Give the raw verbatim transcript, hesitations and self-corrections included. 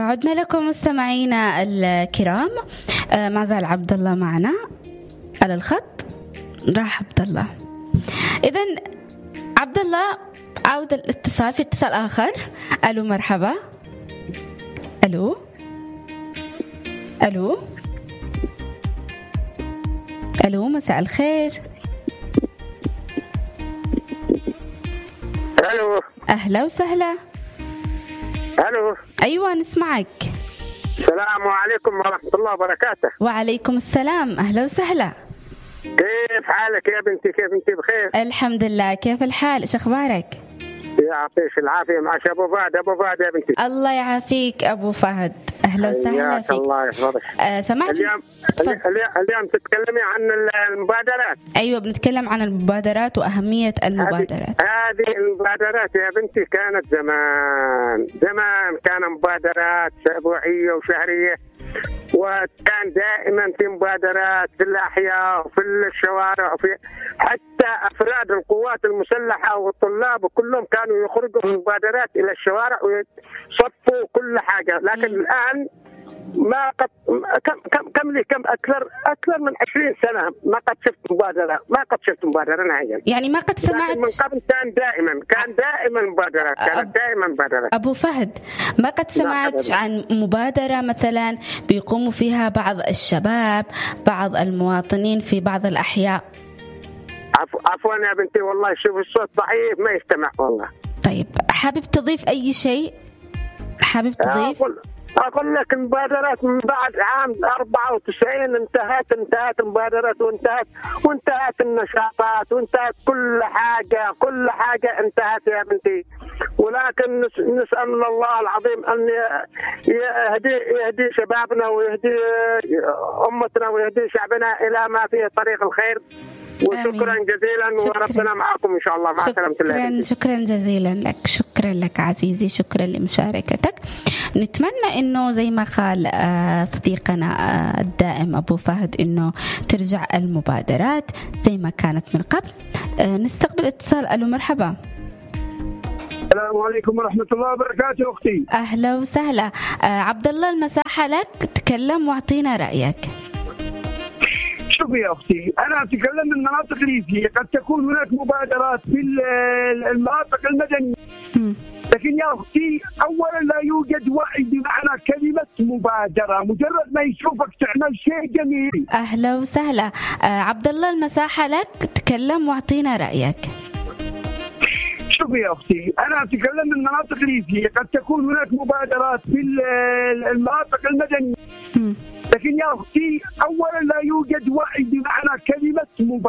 عدنا لكم مستمعينا الكرام. آه ما زال عبد الله معنا على الخط. راح عبد الله. إذن عبد الله عود الاتصال. في اتصال آخر. ألو مرحبا. ألو ألو ألو مساء الخير. ألو أهلا وسهلا. ألو أيوة نسمعك. السلام عليكم ورحمة الله وبركاته. وعليكم السلام. أهلا وسهلا. كيف حالك يا بنتي؟ كيف انت؟ بخير الحمد لله. كيف الحال؟ ايش اخبارك؟ يعطيك العافية. معك أبو فهد. أبو فهد يا بنتي. الله يعافيك أبو فهد. أهلا وسهلا فيك. الله يحفظك. آه سمعت اليوم اليوم, اليوم تتكلمي عن المبادرات. أيوة بنتكلم عن المبادرات وأهمية المبادرات. هذه المبادرات يا بنتي كانت زمان زمان كان مبادرات أسبوعية وشهرية، وكان دائما في مبادرات في الأحياء وفي الشوارع وفي حتى أفراد القوات المسلحة والطلاب وكلهم كانوا يخرجوا مبادرات إلى الشوارع ويصفوا كل حاجة. لكن الآن ما قد كم كم كم لي كم أكثر أكثر من عشرين سنة ما قد شفت مبادرة ما قد شفت مبادرة نهائيا. يعني ما قد سمعت. من قبل كان دائما كان دائما مبادرات كانت دائما مبادرات. أبو فهد ما قد سمعت عن مبادرة مثلا بيقوموا فيها بعض الشباب بعض المواطنين في بعض الأحياء؟ عفوا يا بنتي والله شوف الصوت ضعيف ما يستمع والله. طيب حابب تضيف أي شيء؟ حابب تضيف؟ أقول, أقول لك المبادرات من بعد عام أربعة وتسعين انتهت انتهت المبادرات وانتهت وانتهت النشاطات وانتهت كل حاجة كل حاجة انتهت يا بنتي. ولكن نسأل الله العظيم أن يهدي يهدي شبابنا ويهدي أمتنا ويهدي شعبنا إلى ما فيه طريق الخير. وشكرا آمين. جزيلا شكرا. وربنا معكم إن شاء الله. مع سلامة الله. شكرا جزيلا لك. شكرا لك عزيزي. شكرا لمشاركتك. نتمنى إنه زي ما قال صديقنا الدائم أبو فهد إنه ترجع المبادرات زي ما كانت من قبل. نستقبل اتصال. ألو مرحبا. السلام عليكم ورحمة الله وبركاته أختي. أهلا وسهلا. عبد الله المساحة لك. تكلم واعطينا رأيك. شوفي يا أختي أنا أتكلم من مناطق ريفية. قد تكون هناك مبادرات في المناطق المدنية م. لكن يا أختي أولا لا يوجد وعي بمعنى كلمة مبادرة. مجرد ما يشوفك تعمل شيء جميل. أهلا وسهلا. عبد الله المساحة لك. تكلم واعطينا رأيك. شوفي يا أختي أنا أتكلم من مناطق ريفية. قد تكون هناك مبادرات في المناطق المدنية م. لكن يا أختي أولا لا يوجد وعي بمعنى كلمة مبادرة.